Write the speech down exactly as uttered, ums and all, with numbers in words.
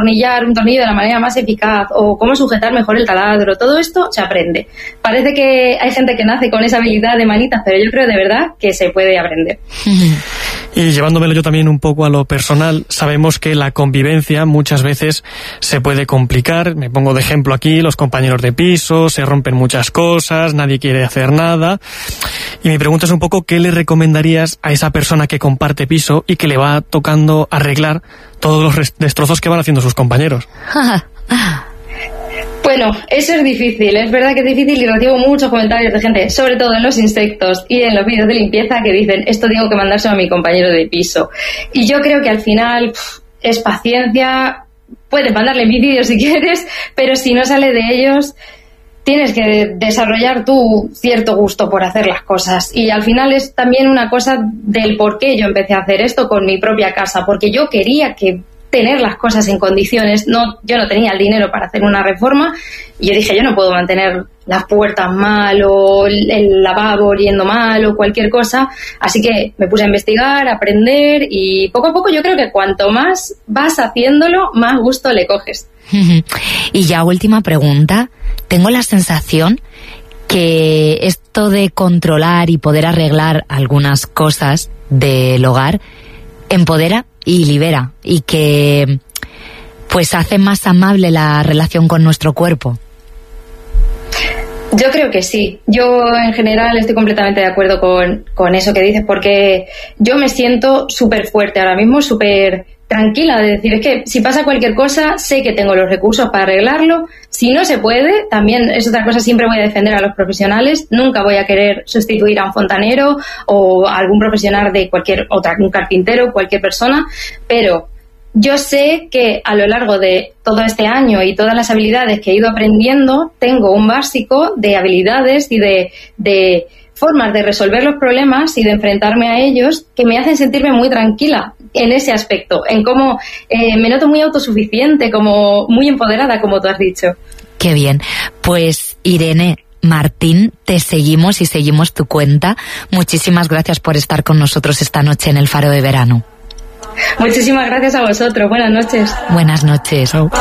atornillar un tornillo de la manera más eficaz o cómo sujetar mejor el taladro. Todo esto se aprende. Parece que hay gente que nace con esa habilidad de manitas, pero yo creo de verdad que se puede aprender. Y llevándomelo yo también un poco a lo personal, sabemos que la convivencia muchas veces se puede complicar. Me pongo de ejemplo aquí, los compañeros de piso, se rompen muchas cosas, nadie quiere hacer nada. Y mi pregunta es un poco, ¿qué le recomendarías a esa persona que comparte piso y que le va tocando arreglar todos los destrozos que van haciendo sus compañeros? Bueno, eso es difícil, es verdad que es difícil y recibo muchos comentarios de gente, sobre todo en los insectos y en los vídeos de limpieza, que dicen, esto tengo que mandárselo a mi compañero de piso. Y yo creo que al final pff, es paciencia, puedes mandarle mis vídeos si quieres, pero si no sale de ellos, tienes que desarrollar tú cierto gusto por hacer las cosas. Y al final es también una cosa del por qué yo empecé a hacer esto con mi propia casa, porque yo quería que tener las cosas en condiciones. No, yo no tenía el dinero para hacer una reforma y yo dije, yo no puedo mantener las puertas mal o el, el lavabo oliendo mal o cualquier cosa, así que me puse a investigar, a aprender y poco a poco yo creo que cuanto más vas haciéndolo, más gusto le coges. Y ya última pregunta, tengo la sensación que esto de controlar y poder arreglar algunas cosas del hogar empodera y libera, y que pues hace más amable la relación con nuestro cuerpo. Yo creo que sí. Yo en general estoy completamente de acuerdo con, con eso que dices, porque yo me siento súper fuerte ahora mismo, súper tranquila de decir, es que si pasa cualquier cosa, sé que tengo los recursos para arreglarlo. Si no se puede, también es otra cosa, siempre voy a defender a los profesionales, nunca voy a querer sustituir a un fontanero o a algún profesional de cualquier otra, un carpintero, cualquier persona, pero yo sé que a lo largo de todo este año y todas las habilidades que he ido aprendiendo, tengo un básico de habilidades y de, de formas de resolver los problemas y de enfrentarme a ellos que me hacen sentirme muy tranquila en ese aspecto, en cómo eh, me noto muy autosuficiente, como muy empoderada, como tú has dicho. Qué bien. Pues Irene Martín, te seguimos y seguimos tu cuenta. Muchísimas gracias por estar con nosotros esta noche en El Faro de Verano. Muchísimas gracias a vosotros. Buenas noches. Buenas noches. Chao.